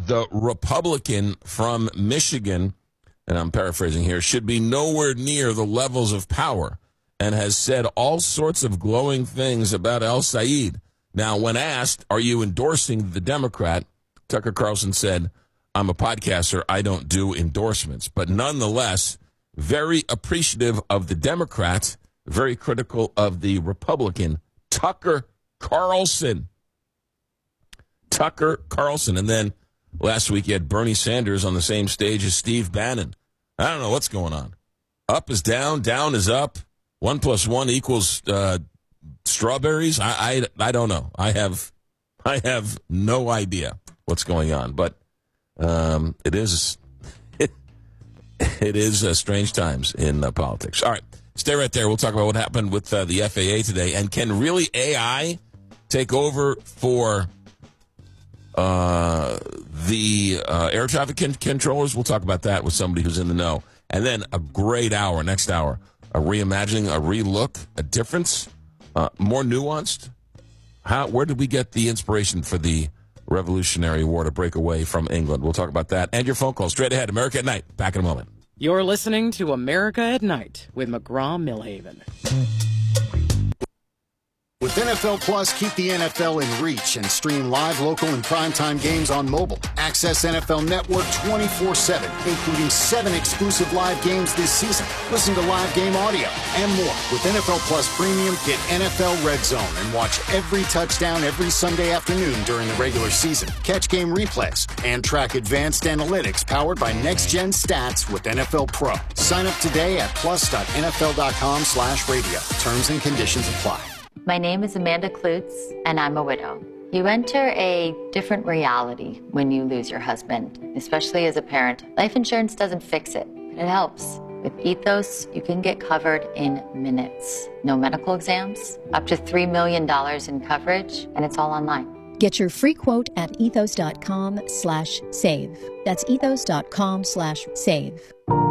the Republican from Michigan, and I'm paraphrasing here, should be nowhere near the levels of power, and has said all sorts of glowing things about El-Sayed. Now, when asked, are you endorsing the Democrat, Tucker Carlson said, I'm a podcaster, I don't do endorsements. But nonetheless, very appreciative of the Democrat, very critical of the Republican, Tucker Carlson. Tucker Carlson. And then last week you had Bernie Sanders on the same stage as Steve Bannon. I don't know what's going on. Up is down, down is up. 1 + 1 equals strawberries. I don't know. I have no idea what's going on. But it is strange times in politics. All right, stay right there. We'll talk about what happened with the FAA today, and can really AI take over for the air traffic controllers? We'll talk about that with somebody who's in the know. And then a great hour, next hour, a reimagining, a relook, a difference, more nuanced. Where did we get the inspiration for the Revolutionary War to break away from England? We'll talk about that and your phone call straight ahead. America at Night. Back in a moment. You're listening to America at Night with McGraw-Millhaven. With NFL Plus, keep the NFL in reach and stream live, local, and primetime games on mobile. Access NFL Network 24/7, including 7 exclusive live games this season. Listen to live game audio and more. With NFL Plus Premium, get NFL Red Zone and watch every touchdown every Sunday afternoon during the regular season. Catch game replays and track advanced analytics powered by Next Gen Stats with NFL Pro. Sign up today at plus.nfl.com/radio. Terms and conditions apply. My name is Amanda Klutz, and I'm a widow. You enter a different reality when you lose your husband, especially as a parent. Life insurance doesn't fix it, but it helps. With Ethos, you can get covered in minutes. No medical exams, up to $3 million in coverage, and it's all online. Get your free quote at ethos.com/save. That's ethos.com/save.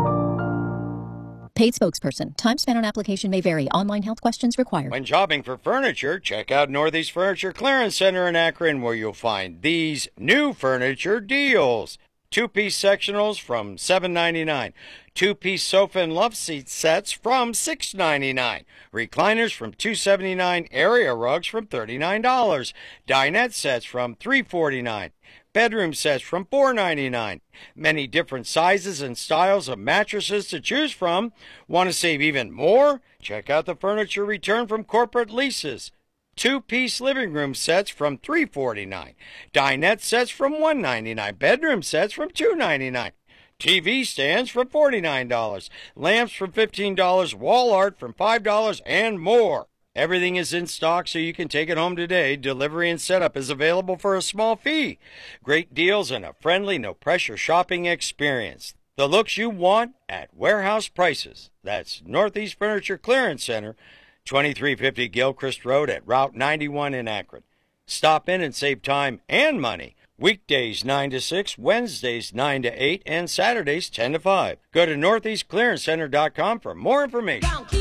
Paid spokesperson. Time spent on application may vary. Online health questions required. When shopping for furniture, check out Northeast Furniture Clearance Center in Akron, where you'll find these new furniture deals. 2-piece sectionals from $7.99. 2-piece sofa and love seat sets from $6.99. Recliners from $2.79. Area rugs from $39. Dinette sets from $3.49. Bedroom sets from $4.99. Many different sizes and styles of mattresses to choose from. Want to save even more? Check out the furniture returned from corporate leases. 2-piece living room sets from $3.49. Dinette sets from $1.99. Bedroom sets from $2.99. TV stands from $49. Lamps from $15. Wall art from $5 and more. Everything is in stock, so you can take it home today. Delivery and setup is available for a small fee. Great deals and a friendly, no-pressure shopping experience. The looks you want at warehouse prices. That's Northeast Furniture Clearance Center, 2350 Gilchrist Road at Route 91 in Akron. Stop in and save time and money. Weekdays 9 to 6, Wednesdays 9 to 8, and Saturdays 10 to 5. Go to northeastclearancecenter.com for more information.